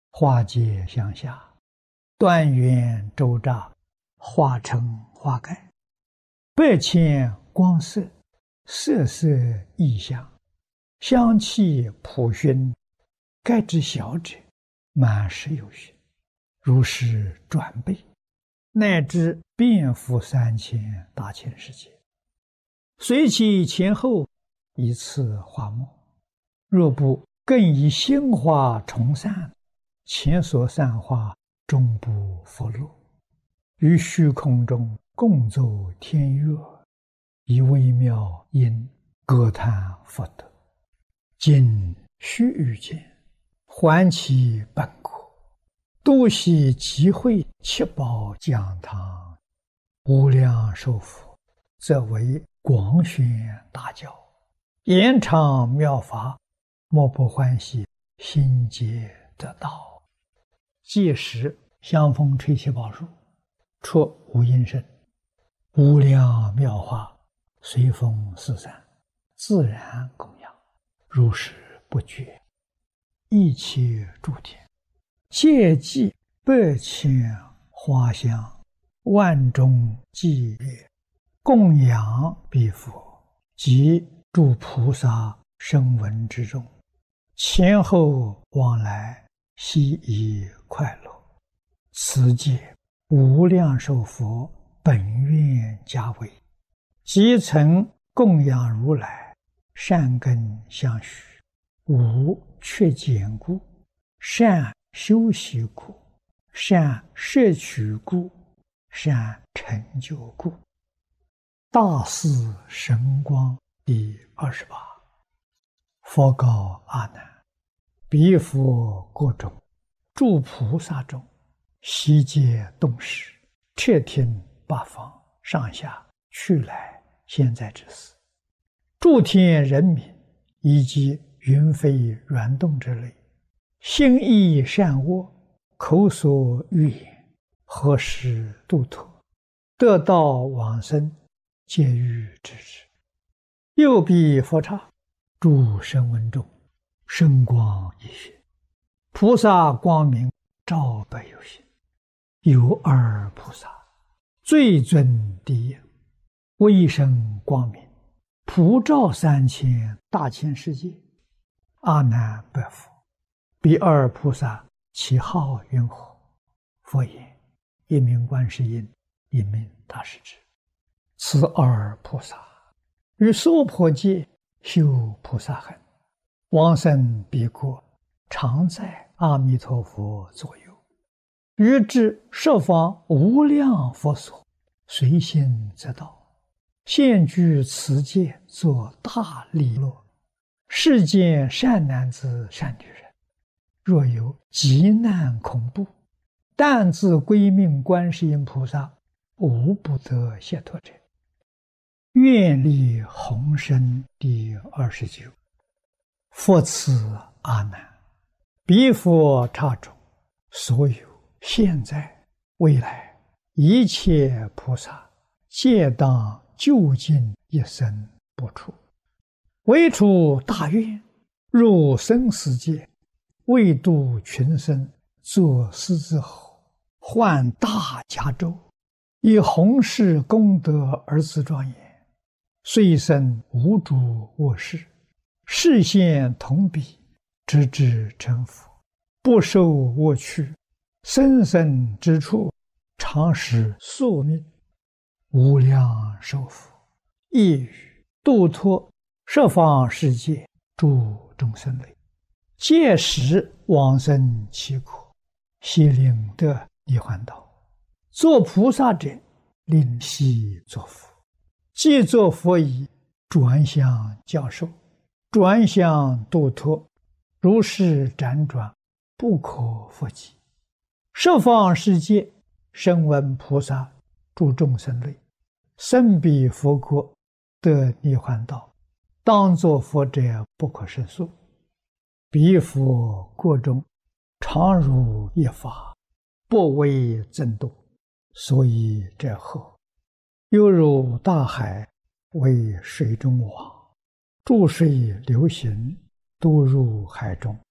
花阶向下，断缘周匝，化成花盖，百千光色，色色异香，香气普熏，盖之小者，满室有余，如是转倍，乃至遍覆3000大千世界，随其前后，一次花末。若不更以心花重散，前所散花终不复落，于虚空中共奏天乐，以微妙音歌叹佛德。今须臾间，还其本国，度悉集会七宝讲堂，无量寿佛，则为广宣大教，延长妙法，莫不欢喜，心皆得道。届时香风吹七宝树，出无音声，无量妙法随风四散，自然供养，如是不绝。一切诸天皆济百千花香，万众伎乐，供养彼佛及诸菩萨声闻之众，前后往来，悉以快乐。此界无量寿佛本愿家为，即曾供养如来，善根相续，无缺减故，善修习故，善摄取故，善成就故。大士神光第28。佛告阿难：彼佛国中，诸菩萨中，悉皆动识，彻听八方上下去来现在之事，诸天人民以及云飞软动之类，心意善恶，口所欲言，何时度脱，得道往生，皆欲知之。又彼佛刹，诸声闻中，声光一现，菩萨光明照百有心。有二菩萨，最尊第一，威声光明，普照3000大千世界。阿难白佛：彼二菩萨其号云何？佛言：一名观世音，一名大势至。此二菩萨于娑婆界修菩萨行，往生彼国，常在阿弥陀佛左右，于至十方无量佛所，随心则到，现居此界，作大利乐。世间善男子善女人，若有急难恐怖，但自归命观世音菩萨，无不得解脱者。愿力宏深第29。佛赐阿难：彼佛刹中，所有现在未来一切菩萨，皆当究竟一生不出，唯出大愿，入生死界，为度群生，作狮子吼，换大迦州，以弘誓功德而自庄严，虽生无诸恶事，示现同彼，直至成佛，不受恶趣，生生之处，常使宿命。无量寿佛亦语度脱十方世界诸众生类，届时往生其国，悉令得涅槃道。作菩萨者，令悉作佛。既作佛已，转向教授，转向度脱，如是辗转，不可复计。十方世界声闻菩萨诸众生类，生彼佛国，得涅槃道，当作佛者不可胜数。彼佛国中，常如一法，不为增度，所以者何？犹如大海，为水中网，注水流行，都入海中，